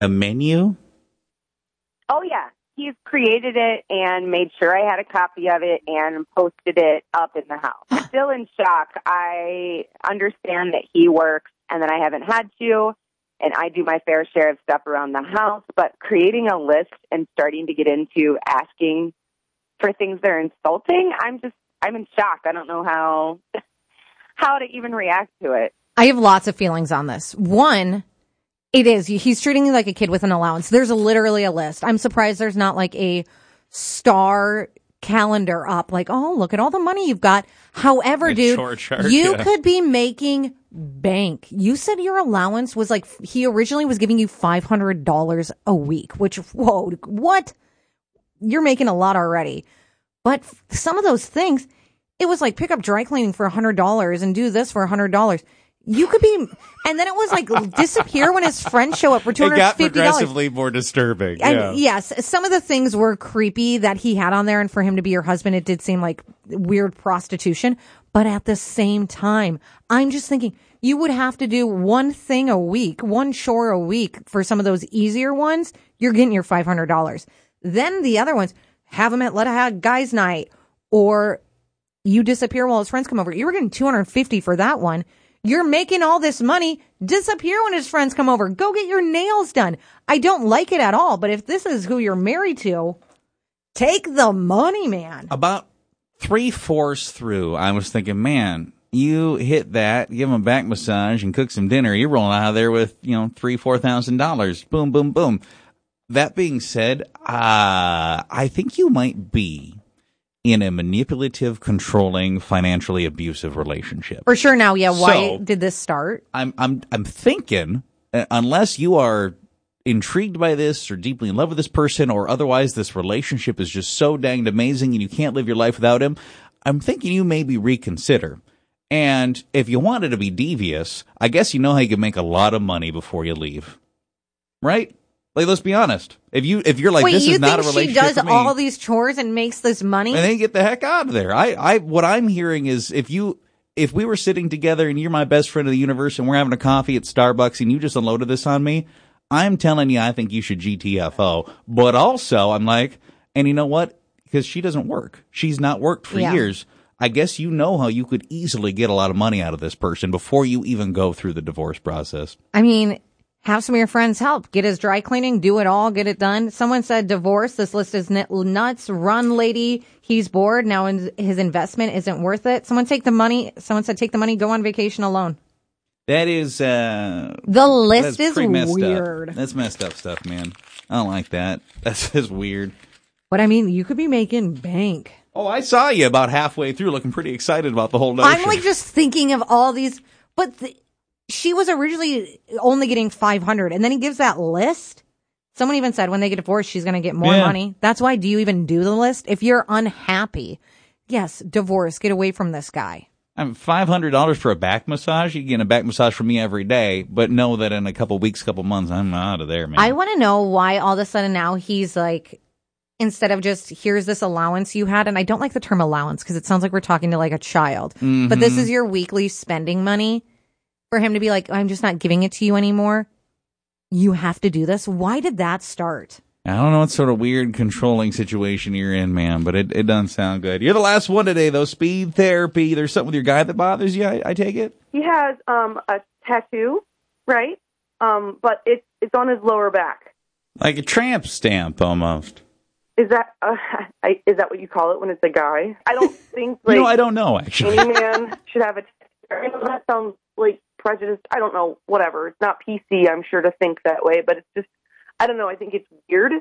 A menu? Oh, yeah. He's created it and made sure I had a copy of it and posted it up in the house. I'm still in shock. I understand that he works and that I haven't had to, and I do my fair share of stuff around the house, but creating a list and starting to get into asking for things that are insulting, I'm in shock. I don't know how to even react to it. I have lots of feelings on this. One, he's treating you like a kid with an allowance. There's literally a list. I'm surprised there's not like a star calendar up, like, oh, look at all the money you've got. However, dude, you could be making bank. You said your allowance was like, he originally was giving you $500 a week, which, whoa, what? You're making a lot already. But some of those things, it was like pick up dry cleaning for $100 and do this for $100. You could be, and then it was like disappear when his friends show up for $250. It got progressively more disturbing. Yeah. And yes, some of the things were creepy that he had on there, and for him to be your husband, it did seem like weird prostitution. But at the same time, I'm just thinking you would have to do one thing a week, one chore a week for some of those easier ones. You're getting your $500. Then the other ones, have him at Let a Guys Night, or you disappear while his friends come over. You were getting $250 for that one. You're making all this money, disappear when his friends come over. Go get your nails done. I don't like it at all, but if this is who you're married to, take the money, man. About 3/4 through, I was thinking, man, you hit that, give him a back massage and cook some dinner. You're rolling out of there with, $3,000-$4,000. Boom, boom, boom. That being said, I think you might be in a manipulative, controlling, financially abusive relationship. For sure now, yeah. Why did this start? I'm thinking, unless you are intrigued by this or deeply in love with this person, or otherwise this relationship is just so danged amazing and you can't live your life without him, I'm thinking you maybe reconsider. And if you wanted to be devious, I guess you know how you can make a lot of money before you leave. Right? Like, let's be honest. If you're like, this is not a relationship for me. Wait, you think she does all these chores and makes this money? And then get the heck out of there. What I'm hearing is if we were sitting together and you're my best friend of the universe and we're having a coffee at Starbucks and you just unloaded this on me, I'm telling you, I think you should GTFO. But also, I'm like, and you know what? Because she doesn't work. She's not worked for years. I guess you know how you could easily get a lot of money out of this person before you even go through the divorce process. I mean, have some of your friends help. Get his dry cleaning, do it all, get it done. Someone said divorce. This list is nuts. Run, lady. He's bored. Now his investment isn't worth it. Someone take the money. Someone said take the money, go on vacation alone. That is, the list is weird. That's messed up stuff, man. I don't like that. That's just weird. But I mean, you could be making bank. Oh, I saw you about halfway through looking pretty excited about the whole notion. I'm like just thinking of all these, but she was originally only getting $500, and then he gives that list. Someone even said when they get divorced, she's going to get more money. That's why do you even do the list? If you're unhappy, yes, divorce, get away from this guy. I'm $500 for a back massage. You get a back massage from me every day, but know that in a couple weeks, couple months, I'm out of there, man. I want to know why all of a sudden now he's like, instead of just, here's this allowance you had, and I don't like the term allowance because it sounds like we're talking to like a child, but this is your weekly spending money. For him to be like, I'm just not giving it to you anymore. You have to do this. Why did that start? I don't know what sort of weird controlling situation you're in, man, but it doesn't sound good. You're the last one today, though. Speed therapy. There's something with your guy that bothers you, I take it? He has a tattoo, right? But it's on his lower back. Like a tramp stamp, almost. Is that what you call it when it's a guy? I don't think, I don't know, actually. Any man should have a tattoo. That sounds like prejudice. I don't know, whatever. It's not PC, I'm sure, to think that way, but it's just, I don't know, I think it's weird.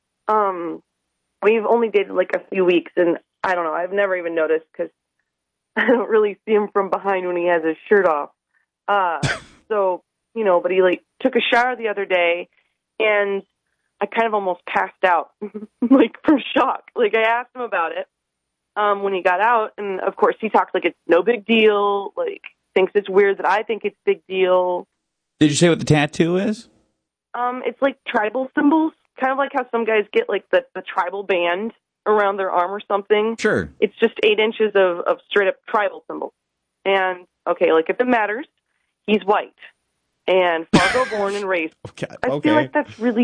We've only dated like a few weeks, and I don't know, I've never even noticed because I don't really see him from behind when he has his shirt off. So, but he like took a shower the other day, and I kind of almost passed out, like from shock. Like I asked him about it when he got out, and of course he talks like it's no big deal, like thinks it's weird that I think it's big deal. Did you say what the tattoo is? It's like tribal symbols, kind of like how some guys get like the tribal band around their arm or something. Sure. It's just 8 inches of straight up tribal symbols. And okay, like if it matters, he's white. and Fargo born and raised. Okay. I feel like that's really